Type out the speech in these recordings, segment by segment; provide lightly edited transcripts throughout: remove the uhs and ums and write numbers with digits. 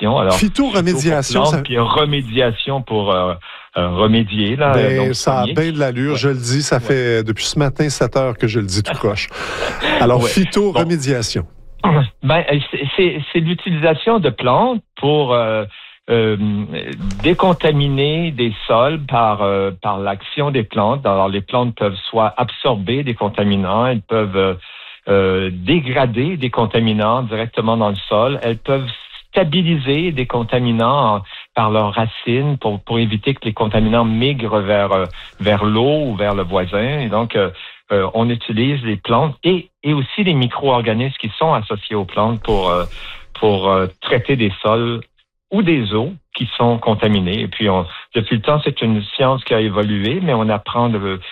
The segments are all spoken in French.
définition. Alors, phytoremédiation, puis remédiation pour remédier. Là, donc, ça a bien de l'allure, je le dis, ça fait depuis ce matin 7 heures que je le dis tout croche. Alors, phytoremédiation. Ben, c'est l'utilisation de plantes pour décontaminer des sols par l'action des plantes. Alors, les plantes peuvent soit absorber des contaminants, elles peuvent dégrader des contaminants directement dans le sol, elles peuvent stabiliser des contaminants par leurs racines pour éviter que les contaminants migrent vers l'eau ou vers le voisin. Et donc, on utilise les plantes et aussi les micro-organismes qui sont associés aux plantes pour traiter des sols ou des eaux qui sont contaminés. Et puis, depuis le temps, c'est une science qui a évolué, mais on apprend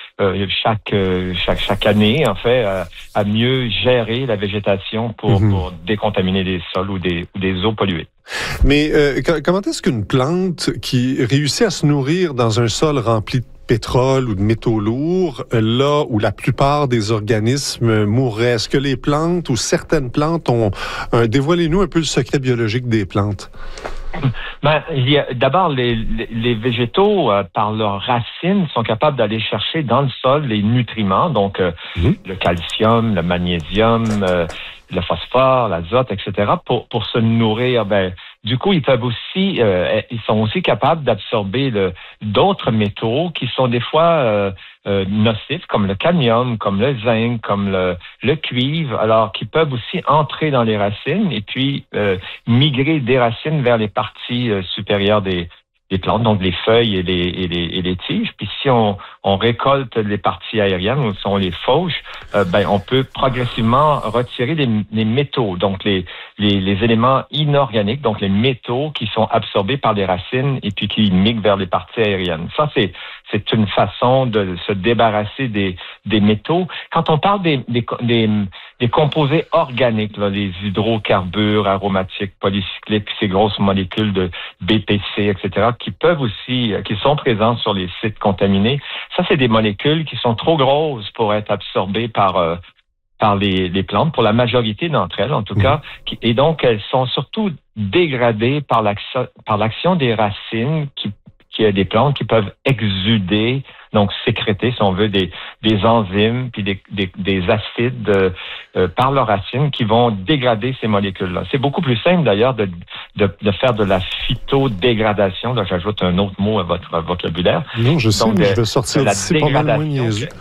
chaque année, en fait, à mieux gérer la végétation pour décontaminer des sols ou des eaux polluées. Mais comment est-ce qu'une plante qui réussit à se nourrir dans un sol rempli de pétrole ou de métaux lourds, là où la plupart des organismes mourraient, est-ce que les plantes ou certaines plantes ont... dévoilez-nous un peu le secret biologique des plantes. Ben, d'abord, les végétaux, par leurs racines, sont capables d'aller chercher dans le sol les nutriments, donc le calcium, le magnésium, le phosphore, l'azote, etc., pour se nourrir. Ben, du coup, ils sont aussi capables d'absorber d'autres métaux qui sont des fois nocifs, comme le cadmium, comme le zinc, comme le cuivre, alors qui peuvent aussi entrer dans les racines et puis migrer des racines vers les parties supérieures des plantes, donc les feuilles et les tiges. Puis si on récolte les parties aériennes, ou si on les fauche, on peut progressivement retirer les métaux, donc les éléments inorganiques, donc les métaux qui sont absorbés par les racines et puis qui migrent vers les parties aériennes. Ça, c'est une façon de se débarrasser des métaux. Quand on parle des composés organiques, là, les hydrocarbures aromatiques, polycycliques, ces grosses molécules de BPC, etc., qui sont présents sur les sites contaminés. Ça, c'est des molécules qui sont trop grosses pour être absorbées par les plantes, pour la majorité d'entre elles, en tout cas. Et donc, elles sont surtout dégradées par l'action des racines qui a des plantes qui peuvent exuder, donc sécréter, si on veut, des enzymes puis des acides par leurs racines qui vont dégrader ces molécules-là. C'est beaucoup plus simple d'ailleurs de faire de la phytodégradation. Là, j'ajoute un autre mot à votre vocabulaire. Non, je sais, mais je vais sortir d'ici pas mal moins niaiseux.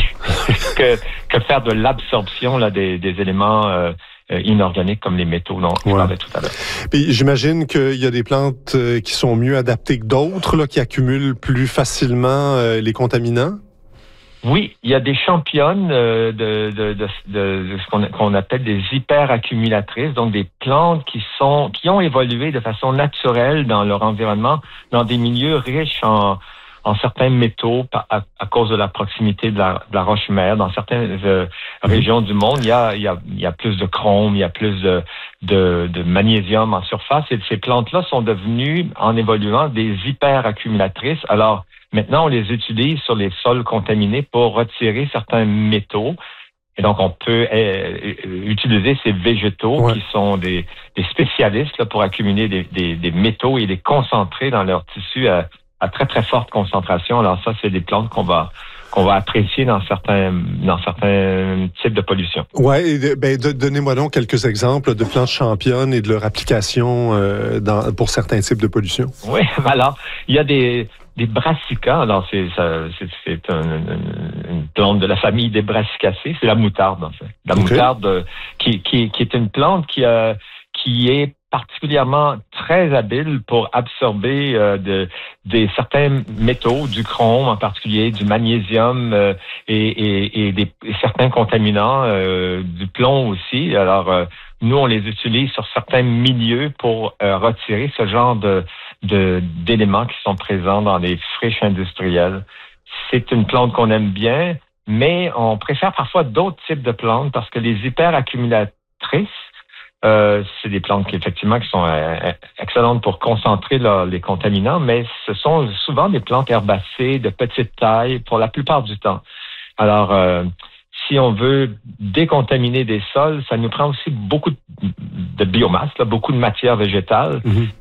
Que faire de l'absorption là, des éléments inorganiques comme les métaux dont je parlais tout à l'heure. Puis j'imagine qu'il y a des plantes qui sont mieux adaptées que d'autres, là, qui accumulent plus facilement les contaminants? Oui, il y a des championnes de ce qu'on appelle des hyperaccumulatrices, donc des plantes qui ont évolué de façon naturelle dans leur environnement, dans des milieux riches en certains métaux à cause de la proximité de la roche-mère. Dans certaines régions du monde, il y a plus de chrome, il y a plus de magnésium en surface. Et ces plantes-là sont devenues, en évoluant, des hyperaccumulatrices. Alors, maintenant, on les utilise sur les sols contaminés pour retirer certains métaux. Et donc, on peut utiliser ces végétaux qui sont des spécialistes là, pour accumuler des métaux et les concentrer dans leur tissu à très, très forte concentration. Alors ça, c'est des plantes qu'on va apprécier dans certains types de pollution. Oui, donnez-moi donc quelques exemples de plantes championnes et de leur application pour certains types de pollution. Oui, alors, il y a des brassicas. Alors, c'est une plante de la famille des brassicacées. C'est la moutarde, en fait. La moutarde qui est une plante qui est particulièrement très habile pour absorber certains métaux, du chrome en particulier, du magnésium et certains contaminants, du plomb aussi. Alors, nous, on les utilise sur certains milieux pour retirer ce genre d'éléments qui sont présents dans les friches industrielles. C'est une plante qu'on aime bien, mais on préfère parfois d'autres types de plantes parce que les hyperaccumulatrices, c'est des plantes qui sont excellentes pour concentrer les contaminants, mais ce sont souvent des plantes herbacées de petite taille pour la plupart du temps. Alors, si on veut décontaminer des sols, ça nous prend aussi beaucoup de biomasse, beaucoup de matière végétale.